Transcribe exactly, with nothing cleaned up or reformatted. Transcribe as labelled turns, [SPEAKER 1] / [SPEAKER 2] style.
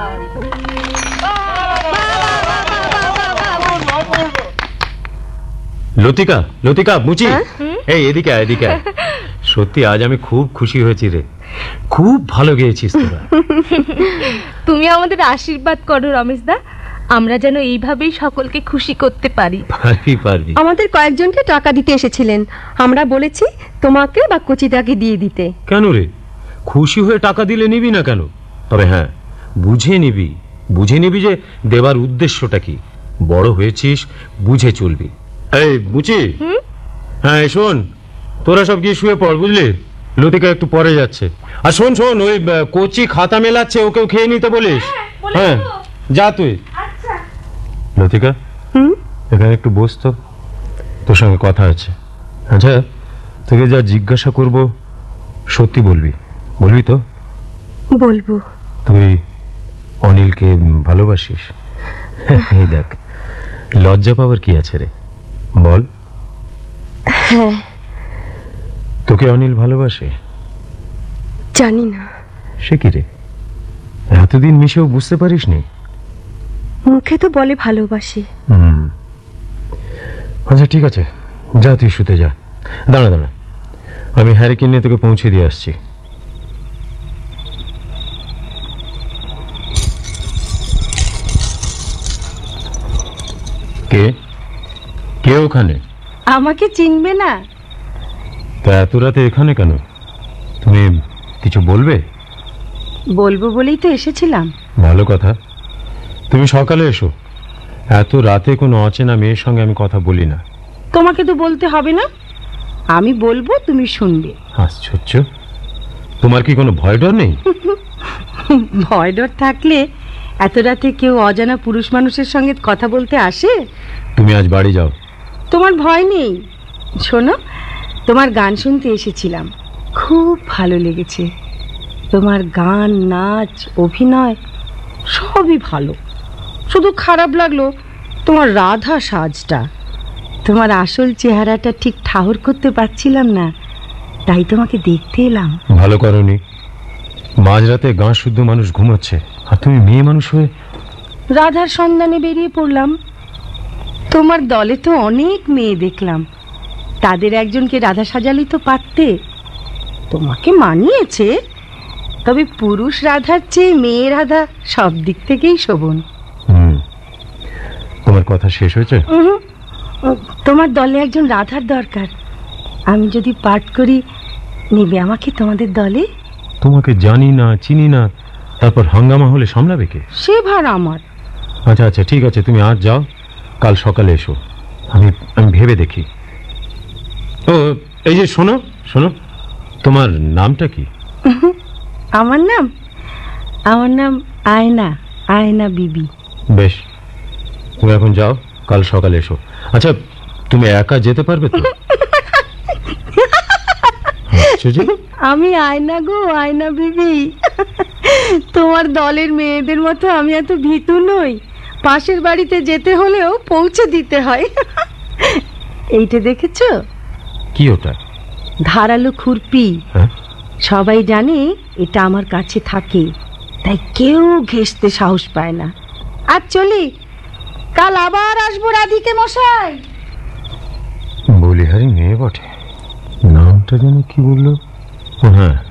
[SPEAKER 1] লতিকা, লতিকা, মুচি, এই এদিকে আয়, এদিকে আয়। সত্যি আজ আমি খুব খুশি হয়েছি রে, খুব ভালো গেয়েছিস তোরা।
[SPEAKER 2] তুমি আমাদের আশীর্বাদ করো রমেশ দা, আমরা যেন এইভাবেই সকলকে খুশি করতে পারি।
[SPEAKER 1] পারবি পারবি।
[SPEAKER 3] আমাদের কয়েকজনকে টাকা দিতে এসেছিলেন, আমরা বলেছি তোমাকে বা কচিদাকে দিয়ে দিতে।
[SPEAKER 1] কেন রে, খুশি হয়ে টাকা দিলে নিবি না কেন? তবে হ্যাঁ, বুঝে নিবি, বুঝে নিবি যে দেবার উদ্দেশ্যটা কি। বড় হয়েছিস, বুঝে চলবি। এই বুঝি, হ্যাঁ শোন, তোরা সব গিয়ে শুয়ে পড়, বুঝলি? লতিকা একটু পরে যাচ্ছে। আর শোন শোন, ওই কচি খাতা মেলাচ্ছে, ওকেও খেয়ে নিতে বলিস। হ্যাঁ যা তুই। লতিকা, এখানে একটু বস তো, তোর সঙ্গে কথা আছে। আচ্ছা, তোকে যা জিজ্ঞাসা করব সত্যি বলবি, বলবি তো?
[SPEAKER 3] বলবো।
[SPEAKER 1] তুই অনিলকে ভালোবাসিস? এই দেখ, লজ্জা পাওয়ার কি আছে রে, বল।
[SPEAKER 3] হ্যাঁ।
[SPEAKER 1] তোকে অনিল ভালোবাসে?
[SPEAKER 3] জানি না।
[SPEAKER 1] সে কি রে, এতদিন মিশেও বুঝতে পারিস নি?
[SPEAKER 3] মুখে তো বলে ভালোবাসি।
[SPEAKER 1] হুম, আচ্ছা ঠিক আছে, যা তুই শুতে যা। দাঁড়া দাঁড়া, আমি হ্যারিকেন নিয়ে তোকে পৌঁছে দিয়ে আসছি। কে কে ওখানে?
[SPEAKER 2] আমাকে চিনবে না?
[SPEAKER 1] তা এত রাতে এখানে কেন? তুমি কিছু বলবে?
[SPEAKER 2] বলবো বলেই তো এসেছিলাম।
[SPEAKER 1] ভালো কথা, তুমি সকালে এসো। এত রাতে কোনো অচেনা মেয়ের সঙ্গে আমি কথা বলি না।
[SPEAKER 2] তোমাকে তো বলতে হবে না, আমি বলবো, তুমি শুনবে।
[SPEAKER 1] আশ্চর্য, তোমার কি কোনো ভয় ডর নেই?
[SPEAKER 2] ভয় ডর থাকলে এত রাতে কেউ অজানা পুরুষ মানুষের সঙ্গে কথা বলতে আসে?
[SPEAKER 1] তুমি আজ বাড়ি যাও।
[SPEAKER 2] তোমার ভয় নেই। শোনো, তোমার গান শুনতে এসেছিলাম, খুব ভালো লেগেছে। তোমার গান, নাচ, অভিনয় সবই ভালো। শুধু খারাপ লাগলো তোমার রাধা সাজটা। তোমার আসল চেহারাটা ঠিক ঠাহর করতে পারছিলাম না, তাই তোমাকে দেখতে এলাম।
[SPEAKER 1] ভালো করনি, মাঝরাতে গাঁ শুদ্ধ মানুষ ঘুমাচ্ছে, আর তুমি মেয়ে মানুষ হয়ে।
[SPEAKER 2] রাধার সন্ধানে বেরিয়ে পড়লাম। তোমার দলে তো অনেক মেয়ে দেখলাম, তাদের একজনকে রাধা সাজালি তো পারতে। তোমাকে মানিয়েছে, তবে পুরুষ রাধার চেয়ে মেয়ে রাধা সব দিক থেকেই শোভন।
[SPEAKER 1] হুম, তোমার কথা শেষ হয়েছে?
[SPEAKER 2] তোমার দলে একজন রাধার দরকার। আমি যদি পাঠ করি, নেবে আমাকে তোমাদের দলে?
[SPEAKER 1] তোমাকে জানি না, চিনি না, তারপর হাঙ্গামা হলে সামলাবে কে?
[SPEAKER 2] সে ভার আমার।
[SPEAKER 1] আচ্ছা আচ্ছা ঠিক আছে, তুমি আজ যাও, কাল সকালে এসো। আমি আমি ভেবে দেখি। ও এই যে শোনো শোনো, তোমার নামটা কি?
[SPEAKER 2] আমার নাম আমার নাম আয়না, আয়না বিবি।
[SPEAKER 1] বেশ, তুমি এখন যাও, কাল সকালে এসো। আচ্ছা, তুমি একা যেতে পারবে তো?
[SPEAKER 2] আমি আয়না গো, আয়না বিবি। তোমার দলের মেয়েদের মতো আমি এত ভীতু নই। পাশের বাড়িতে যেতে হলেও পৌঁছে দিতে হয়। এইটা দেখেছো?
[SPEAKER 1] কি ওটা?
[SPEAKER 2] ধারালো খুরপি। সবাই জানে এটা আমার কাছে থাকে, তাই কেউ ঘেঁষতে সাহস পায় না। আর চলি, কাল আবার আসবো রাধিকে মশাই।
[SPEAKER 1] বলিহারি মেয়ে বটে, নামটা যেন কি বললো? হ্যাঁ,